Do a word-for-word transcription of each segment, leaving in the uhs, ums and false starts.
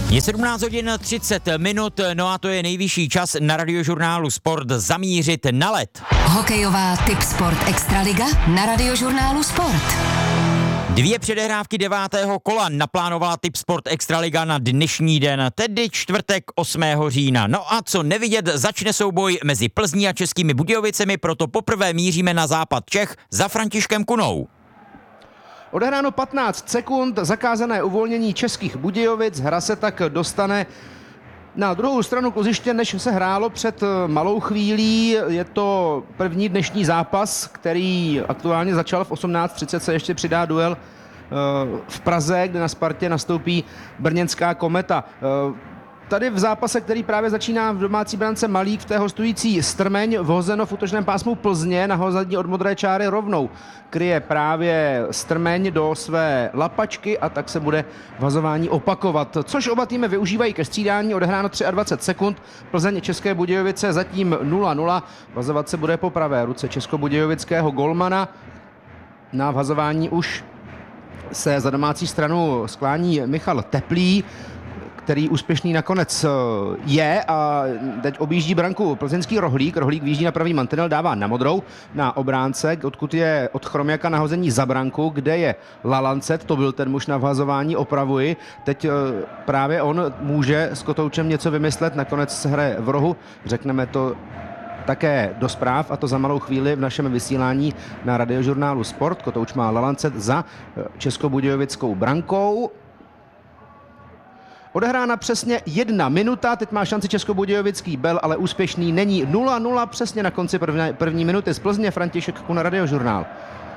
Je sedmnáct hodin třicet minut, no a to je nejvyšší čas na Radiožurnálu Sport zamířit na led. Hokejová Tipsport Extraliga na Radiožurnálu Sport. Dvě předehrávky devátého kola naplánovala Tipsport Extraliga na dnešní den, tedy čtvrtek osmého října. No a co nevidět, začne souboj mezi Plzní a Českými Budějovicemi, proto poprvé míříme na západ Čech za Františkem Kunou. Odehráno patnáct sekund, zakázané uvolnění Českých Budějovic, hra se tak dostane na druhou stranu kluziště, než se hrálo před malou chvílí. Je to první dnešní zápas, který aktuálně začal v osmnáct třicet, se ještě přidá duel v Praze, kde na Spartě nastoupí brněnská Kometa. Tady v zápase, který právě začíná v domácí brance Malík, v té hostující Strmeň, vhozeno v útočném pásmu Plzně, nahození od modré čáry rovnou kryje právě Strmeň do své lapačky a tak se bude vazování opakovat. Což oba týmy využívají ke střídání, odehráno dvacet tři sekund, Plzeň České Budějovice zatím nula nula, vazovat se bude po pravé ruce českobudějovického golmana. Na vazování už se za domácí stranu sklání Michal Teplý, který úspěšný nakonec je a teď objíždí branku plzeňský Rohlík. Rohlík výjíždí na pravý mantinel, dává na modrou, na obránce, odkud je od Chromiaka nahození za branku, kde je Lalancet, to byl ten muž na vhazování, opravuji. Teď právě on může s Kotoučem něco vymyslet, nakonec se hraje v rohu, řekneme to také do zpráv, a to za malou chvíli v našem vysílání na Radiožurnálu Sport. Kotouč má Lalancet za českobudějovickou brankou. Odehrána přesně jedna minuta, teď má šanci českobudějovický Bel, ale úspěšný není. nula nula přesně na konci první, první minuty z Plzně, František Kuna, Radiožurnál.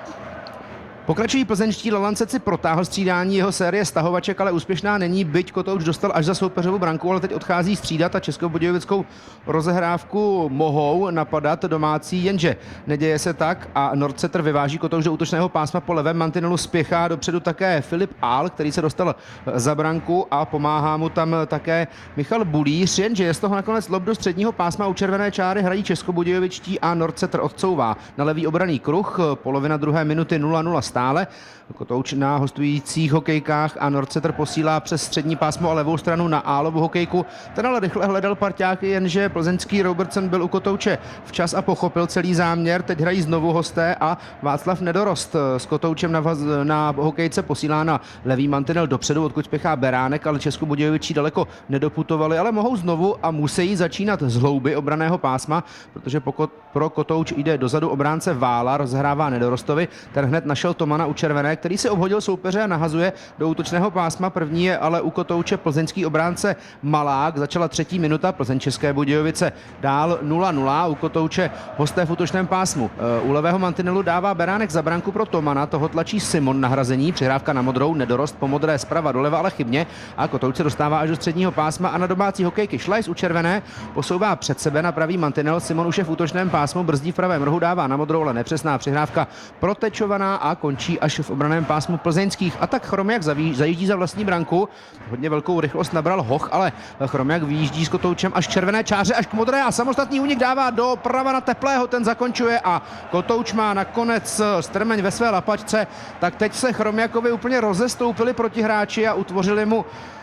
Pokračují plzeňští, Lalancet si protáhl střídání, jeho série stahovaček, ale úspěšná není, byť Kotouč dostal až za soupeřovou branku, ale teď odchází střídat a českobudějovickou rozehrávku mohou napadat domácí, jenže neděje se tak a Nordsetter vyváží Kotouč do útočného pásma po levém mantinelu, spěchá dopředu také Filip Ál, který se dostal za branku a pomáhá mu tam také Michal Bulíř, jenže je z toho nakonec lob do středního pásma, u červené čáry hrají českobudějovičtí a Nordsetter odcouvá na levý obranný kruh, polovina druhé minuty nula nula stále. Kotouč na hostujících hokejkách a Nordsetter posílá přes střední pásmo a levou stranu na Álovu hokejku. Ten ale rychle hledal parťáky, jenže plzeňský Robertson byl u Kotouče včas a pochopil celý záměr. Teď hrají znovu hosté a Václav Nedorost s Kotoučem na, vaz, na hokejce posílá na levý mantinel dopředu, odkud spěchá Beránek, ale Českobudějovičí daleko nedoputovali, ale mohou znovu a musí začínat z hlouby obranného pásma, protože pokud pro Kotouč jde dozadu obránce Vála, rozhrává Nedorostovi, ten hned našel Tomana u červené, který si obhodil soupeře a nahazuje do útočného pásma. První je ale u Kotouče plzeňský obránce Malák. Začala třetí minuta, Plzeň České Budějovice dál nula nula, u Kotouče hosté v útočném pásmu. U levého mantinelu dává Beránek za branku pro Tomana, toho tlačí Simon na hrazení, přihrávka na modrou, Nedorost po modré zprava doleva, ale chybně a Kotouč se dostává až do středního pásma a na domácí hokejky Šlajs u červené posouvá před sebe na pravý mantinel, Simon už je v útočném pásmu, brzdí v pravém rohu, dává na modrou, ale nepřesná přihrávka protečovaná a končí až v obraném pásmu plzeňských. A tak Chromiak zajíždí za vlastní branku. Hodně velkou rychlost nabral Hoch, ale Chromiak vyjíždí s Kotoučem až červené čáře, až k modré a samostatný únik dává do prava na Teplého, ten zakončuje a Kotouč má nakonec Strmeň ve své lapačce. Tak teď se Chromiakovi úplně rozestoupili protihráči a utvořili mu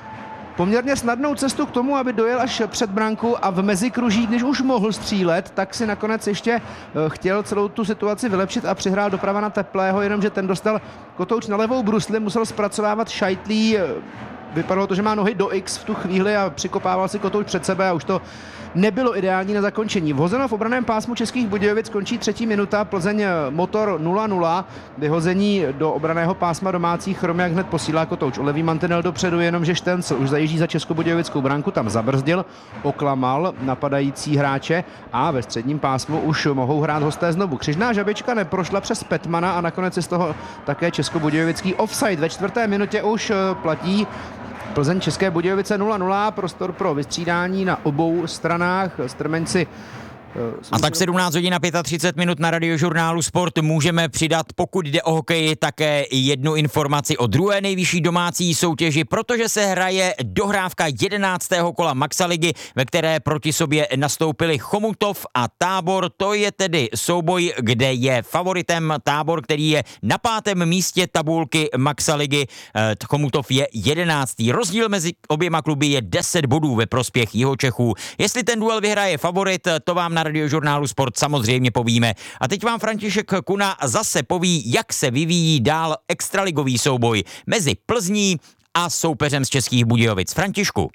poměrně snadnou cestu k tomu, aby dojel až před branku a v mezikruží, když už mohl střílet, tak si nakonec ještě chtěl celou tu situaci vylepšit a přihrál doprava na Teplého, jenomže ten dostal Kotouč na levou brusli, musel zpracovávat Šajtlí. Vypadalo to, že má nohy do X v tu chvíli a přikopával si Kotouč před sebe a už to nebylo ideální na zakončení. Vhozeno v obraném pásmu Českých Budějovic, končí třetí minuta, Plzeň Motor nula nula, vyhození do obranného pásma domácích, Chromiak hned posílá Kotouč o levý mantinel dopředu, jenomže Štencl už zajíždí za Českobudějovickou branku, tam zabrzdil, oklamal napadající hráče a ve středním pásmu už mohou hrát hosté znovu. Křižná žabička neprošla přes Petmana a nakonec je z toho také českobudějovický offside. Ve čtvrté minutě už platí Plzeň České Budějovice nula nula, prostor pro vystřídání na obou stranách. Strmeň si A tak sedmnáct hodin a třicet pět minut na Radiožurnálu Sport můžeme přidat, pokud jde o hokej, také jednu informaci o druhé nejvyšší domácí soutěži, protože se hraje dohrávka jedenáctého kola Maxaligy, ve které proti sobě nastoupili Chomutov a Tábor. To je tedy souboj, kde je favoritem Tábor, který je na pátém místě tabulky Maxaligy. Chomutov je jedenáctý. Rozdíl mezi oběma kluby je deset bodů ve prospěch Jihočechů. Jestli ten duel vyhraje favorit, to vám na Radiožurnálu Sport samozřejmě povíme. A teď vám František Kuna zase poví, jak se vyvíjí dál extraligový souboj mezi Plzní a soupeřem z Českých Budějovic. Františku.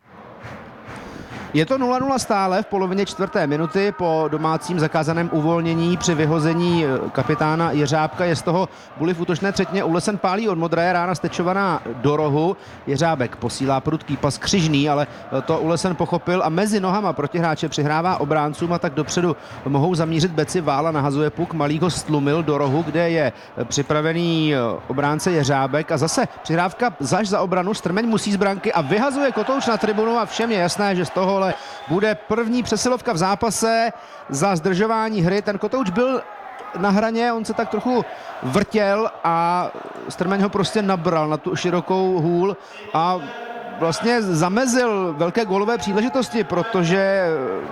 Je to nula nula stále v polovině čtvrté minuty po domácím zakázaném uvolnění při vyhození kapitána Jeřábka. Je z toho Buli v útočné třetině Ulesen pálí od modré, rána stečovaná do rohu. Jeřábek posílá prudký pas křižný, ale to Ulesen pochopil a mezi nohama protihráče přihrává obráncům a tak dopředu mohou zamířit beci. Vála nahazuje puk, Malík ho stlumil do rohu, kde je připravený obránce Jeřábek a zase přihrávka zaž za obranu. Strmeň musí z branky a vyhazuje Kotouč na tribunu a všem je jasné, že z toho ale bude první přesilovka v zápase za zdržování hry. Ten Kotouč byl na hraně, on se tak trochu vrtěl a Strmeň ho prostě nabral na tu širokou hůl a vlastně zamezil velké gólové příležitosti, protože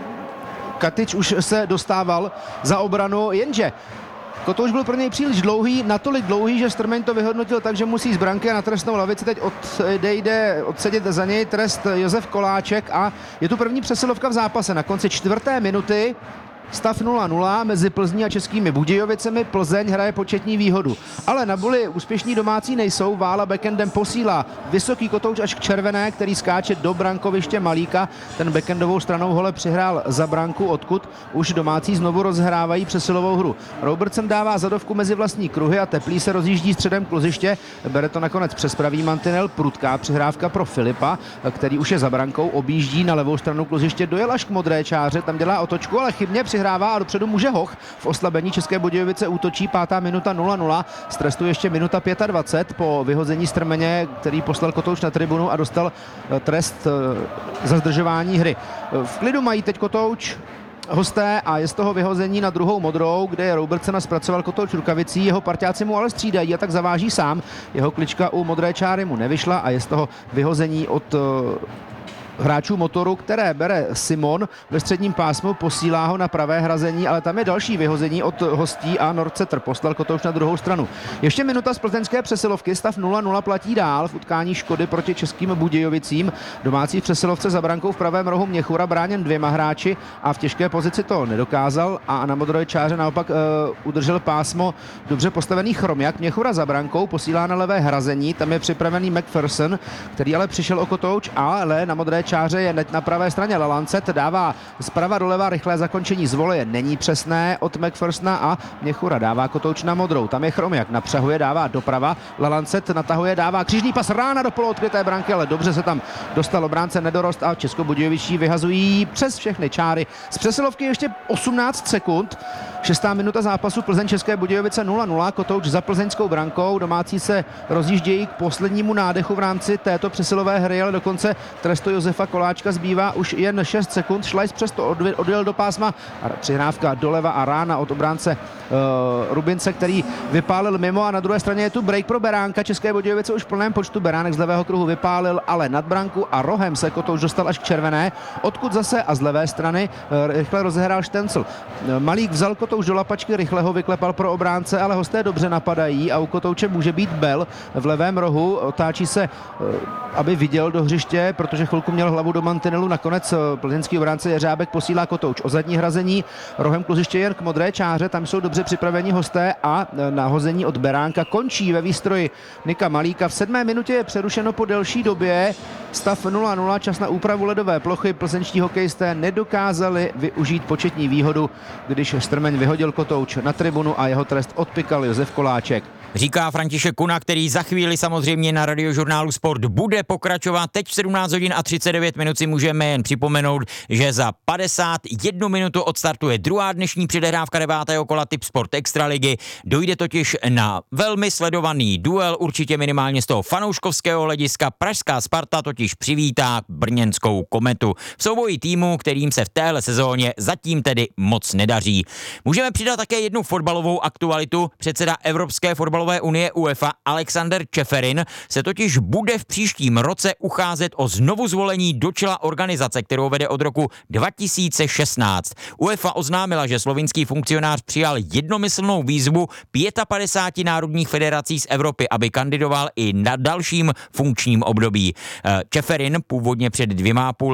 Katič už se dostával za obranu, jenže Kotouč byl pro něj příliš dlouhý, natolik dlouhý, že Strmeň to vyhodnotil tak, že musí z branky a na trestnou lavici teď odejde odsedět za něj trest Josef Koláček a je tu první přesilovka v zápase na konci čtvrté minuty. Stav nula nula mezi Plzní a Českými Budějovicemi. Plzeň hraje početní výhodu. Ale na Buli úspěšní domácí nejsou. Vála backendem posílá vysoký Kotouč až k červené, který skáče do brankoviště Malíka. Ten backendovou stranou hole přihrál za branku, odkud už domácí znovu rozhrávají přesilovou hru. Robertson dává zadovku mezi vlastní kruhy a Teplý se rozjíždí středem kluziště. Bere to nakonec přes pravý mantinel. Prudká přihrávka pro Filipa, který už je za brankou, objíždí na levou stranu kluziště, dojel až k modré čáře, tam dělá otočku, ale chybně přihrává a dopředu může Hoch. V oslabení České Budějovice útočí, pátá minuta nula nula. Z trestu ještě minuta dvacet pět po vyhození Strmeně, který poslal Kotouč na tribunu a dostal trest za zdržování hry. V klidu mají teď Kotouč hosté a je z toho vyhození na druhou modrou, kde je Robertsona zpracoval Kotouč rukavicí, jeho parťáci mu ale střídají a tak zaváží sám. Jeho klička u modré čáry mu nevyšla a je z toho vyhození od hráčů Motoru, které bere Simon ve středním pásmu, posílá ho na pravé hrazení, ale tam je další vyhození od hostí a Norceter poslal Kotouč na druhou stranu. Ještě minuta z plzeňské přesilovky, stav nula nula platí dál v utkání Škody proti Českým Budějovicím. Domácí v přesilovce za brankou v pravém rohu Měchura bráněn dvěma hráči a v těžké pozici to nedokázal a na modré čáře naopak uh, udržel pásmo dobře postavený Chromiak. Měchura za brankou posílá na levé hrazení, tam je připravený McPherson, který ale přišel o Kotouč, ale na modré čáře je na pravé straně Lalancet, dává zprava doleva rychlé zakončení z voleje, není přesné od McPhersona a Měchura dává Kotouč na modrou, tam je Chromiak, napřahuje, dává doprava, Lalancet natahuje, dává křížný pas, rána do poloodkryté branky, ale dobře se tam dostal obránce Nedorost a Českobudějovičtí vyhazují přes všechny čáry. Z přesilovky ještě osmnáct sekund, šestá minuta zápasu, Plzeň České Budějovice nula nula, Kotouč za plzeňskou brankou, domácí se rozjíždějí k poslednímu nádechu v rámci této přesilové hry, ale dokonce trestu Josefa Koláčka zbývá už jen šest sekund, Šlajs přesto odjel do pásma, přihrávka doleva a rána od obránce uh, Rubince, který vypálil mimo a na druhé straně je tu break pro Beránka, České Budějovice už v plném počtu, Beránek z levého kruhu vypálil, ale nad branku a rohem se Kotouč dostal až k červené, odkud zase a z levé strany uh, rychle rozehrál Štencl. Uh, Malík vzal Kotouč do lapačky, rychle ho vyklepal pro obránce, ale hosté dobře napadají a u Kotouče může být Bell v levém rohu, otáčí se, aby viděl do hřiště, protože chvilku měl hlavu do mantinelu, nakonec plzeňský obránce Jeřábek posílá Kotouč o zadní hrazení, rohem kluziště jen k modré čáře, tam jsou dobře připraveni hosté a nahození od Beránka končí ve výstroji Nika Malíka. V sedmé minutě je přerušeno po delší době, stav nula nula, čas na úpravu ledové plochy, plzeňští hokejisté nedokázali využít početní výhodu, když Strmeň vyhodil Kotouč na tribunu a jeho trest odpykal Josef Koláček. Říká František Kuna, který za chvíli samozřejmě na Radiožurnálu Sport bude pokračovat. Teď v sedmnáct hodin a třicet devět minut si můžeme jen připomenout, že za padesát jedna minutu odstartuje druhá dnešní předehrávka devátého kola Tip Sport Extraligy. Dojde totiž na velmi sledovaný duel, určitě minimálně z toho fanouškovského hlediska. Pražská Sparta totiž totiž přivítá brněnskou Kometu. V souboji týmu, kterým se v téhle sezóně zatím tedy moc nedaří. Můžeme přidat také jednu fotbalovou aktualitu. Předseda Evropské fotbalové unie UEFA Alexander Čeferin se totiž bude v příštím roce ucházet o znovu zvolení do čela organizace, kterou vede od roku dva tisíce šestnáct. UEFA oznámila, že slovinský funkcionář přijal jednomyslnou výzvu padesát pět národních federací z Evropy, aby kandidoval i na dalším funkčním období. Čeferin původně před dvěma a půl